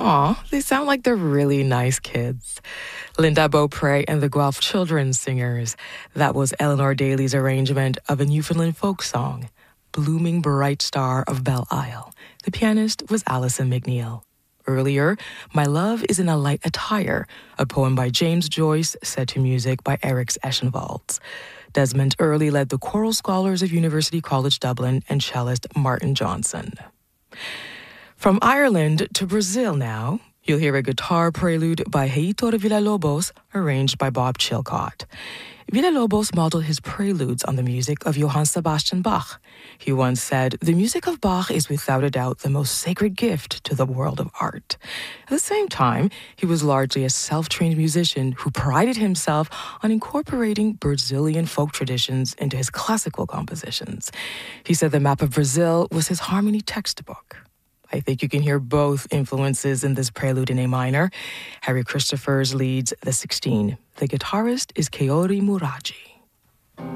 Aw, they sound like they're really nice kids. Linda Beaupre and the Guelph Children's Singers. That was Eleanor Daly's arrangement of a Newfoundland folk song, Blooming Bright Star of Belle Isle. The pianist was Alison McNeil. Earlier, My Love is in a Light Attire, a poem by James Joyce set to music by Eric Eschenwalds. Desmond Early led the choral scholars of University College Dublin and cellist Martin Johnson. From Ireland to Brazil now, you'll hear a guitar prelude by Heitor Villa-Lobos, arranged by Bob Chilcott. Villa-Lobos modeled his preludes on the music of Johann Sebastian Bach. He once said, "The music of Bach is without a doubt the most sacred gift to the world of art." At the same time, he was largely a self-trained musician who prided himself on incorporating Brazilian folk traditions into his classical compositions. He said the map of Brazil was his harmony textbook. I think you can hear both influences in this prelude in A minor. Harry Christophers leads the 16. The guitarist is Kaori Muraji.